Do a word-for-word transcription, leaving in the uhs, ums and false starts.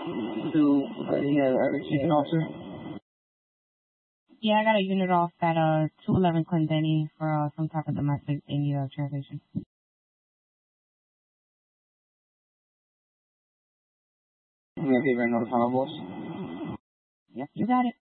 to uh, he has a unit officer. Yeah, I got a unit off at uh two eleven Clendenny for uh, some type of domestic in need of translation. I'm gonna be right notify my boss. Yep, you got it.